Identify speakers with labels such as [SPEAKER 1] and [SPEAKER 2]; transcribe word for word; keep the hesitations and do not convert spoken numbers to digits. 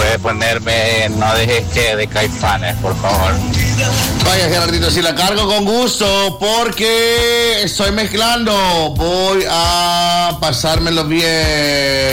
[SPEAKER 1] puede ponerme No dejes que de Caifanes, por favor.
[SPEAKER 2] Vaya, Gerardito, si la cargo con gusto, porque estoy mezclando. Voy a pasármelo bien.